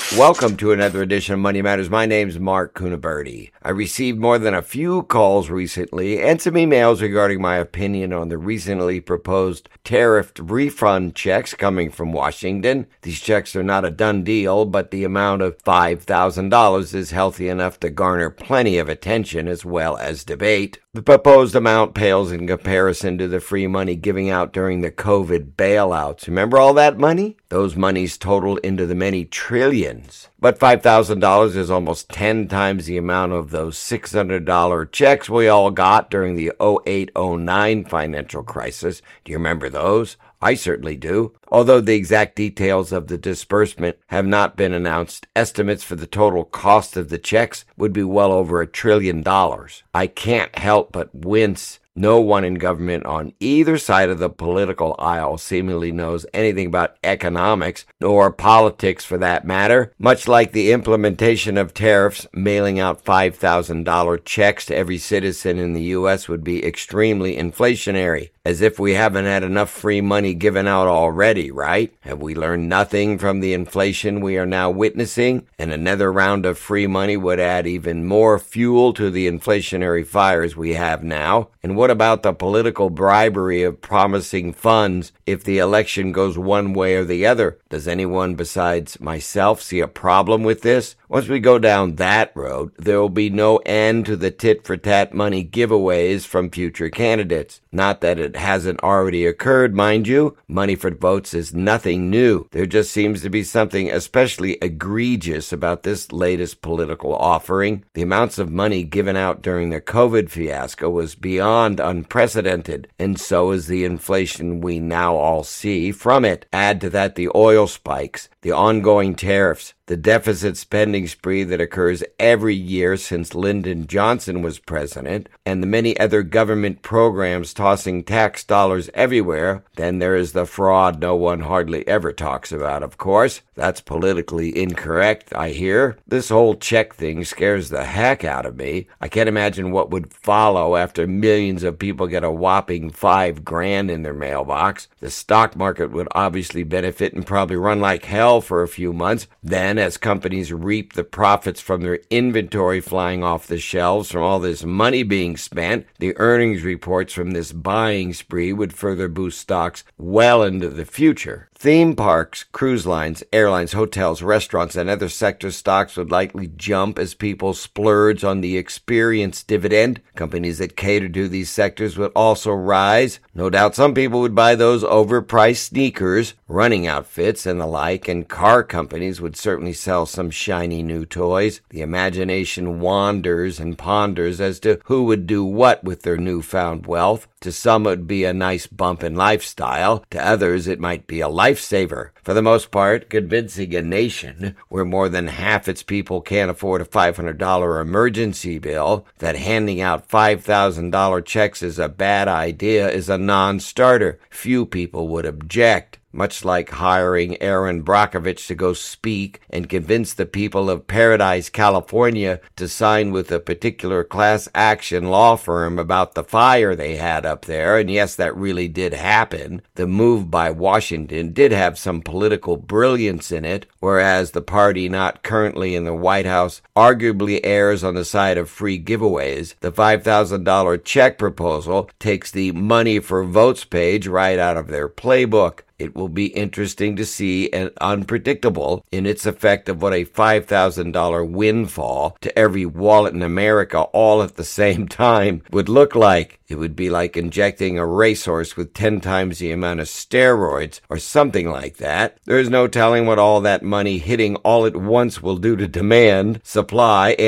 Welcome to another edition of Money Matters. My name's Mark Cunaberti. I received more than a few calls recently and some emails regarding my opinion on the recently proposed tariff refund checks coming from Washington. These checks are not a done deal, but the amount of $5,000 is healthy enough to garner plenty of attention as well as debate. The proposed amount pales in comparison to the free money giving out during the COVID bailouts. Remember all that money? Those monies totaled into the many trillions. But $5,000 is almost 10 times the amount of those $600 checks we all got during the 2008-09 financial crisis. Do you remember those? I certainly do. Although the exact details of the disbursement have not been announced, estimates for the total cost of the checks would be well over $1 trillion. I can't help but wince. No one in government on either side of the political aisle seemingly knows anything about economics, nor politics for that matter. Much like the implementation of tariffs, mailing out $5,000 checks to every citizen in the U.S. would be extremely inflationary. As if we haven't had enough free money given out already, right? Have we learned nothing from the inflation we are now witnessing? And another round of free money would add even more fuel to the inflationary fires we have now. And what about the political bribery of promising funds if the election goes one way or the other? Does anyone besides myself see a problem with this? Once we go down that road, there will be no end to the tit-for-tat money giveaways from future candidates. Not that it hasn't already occurred, mind you. Money for votes is nothing new. There just seems to be something especially egregious about this latest political offering. The amounts of money given out during the COVID fiasco was beyond unprecedented, and so is the inflation we now all see from it. Add to that the oil spikes, the ongoing tariffs, the deficit spending spree that occurs every year since Lyndon Johnson was president, and the many other government programs tossing tax dollars everywhere. Then there is the fraud no one hardly ever talks about, of course. That's politically incorrect, I hear. This whole check thing scares the heck out of me. I can't imagine what would follow after millions of people get a whopping $5,000 in their mailbox. The stock market would obviously benefit and probably run like hell for a few months. Then, as companies reap the profits from their inventory flying off the shelves from all this money being spent, the earnings reports from this buying spree would further boost stocks well into the future. Theme parks, cruise lines, airlines, hotels, restaurants, and other sector stocks would likely jump as people splurge on the experience dividend. Companies that cater to these sectors would also rise. No doubt some people would buy those overpriced sneakers, running outfits, and the like, and car companies would certainly sell some shiny new toys. The imagination wanders and ponders as to who would do what with their newfound wealth. To some it would be a nice bump in lifestyle. To others it might be a lifesaver. For the most part, convincing a nation where more than half its people can't afford a $500 emergency bill that handing out $5,000 checks is a bad idea is a non-starter. Few people would object. Much like hiring Aaron Brockovich to go speak and convince the people of Paradise, California to sign with a particular class action law firm about the fire they had up there. And yes, that really did happen. The move by Washington did have some political brilliance in it, whereas the party not currently in the White House arguably errs on the side of free giveaways. The $5,000 check proposal takes the money for votes page right out of their playbook. It will be interesting to see and unpredictable in its effect of what a $5,000 windfall to every wallet in America all at the same time would look like. It would be like injecting a racehorse with 10 times the amount of steroids or something like that. There is no telling what all that money hitting all at once will do to demand, supply,